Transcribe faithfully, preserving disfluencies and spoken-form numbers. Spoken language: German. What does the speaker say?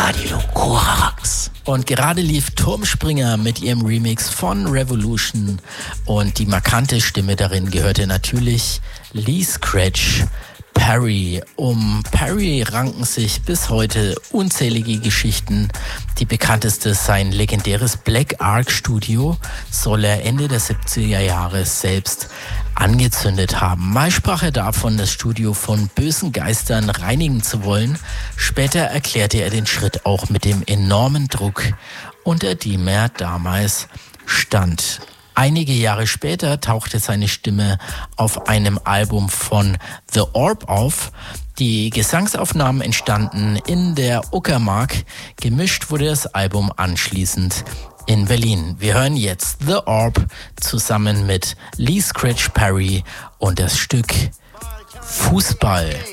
Radio Korax. Und gerade lief Turmspringer mit ihrem Remix von Revolution und die markante Stimme darin gehörte natürlich Lee Scratch Perry. Um Perry ranken sich bis heute unzählige Geschichten. Die bekannteste ist sein legendäres Black Ark Studio, soll er Ende der siebziger Jahre selbst angezündet haben. Mal sprach er davon, das Studio von bösen Geistern reinigen zu wollen. Später erklärte er den Schritt auch mit dem enormen Druck, unter dem er damals stand. Einige Jahre später tauchte seine Stimme auf einem Album von The Orb auf. Die Gesangsaufnahmen entstanden in der Uckermark. Gemischt wurde das Album anschließend in Berlin. Wir hören jetzt The Orb zusammen mit Lee Scratch Perry und das Stück Fußball.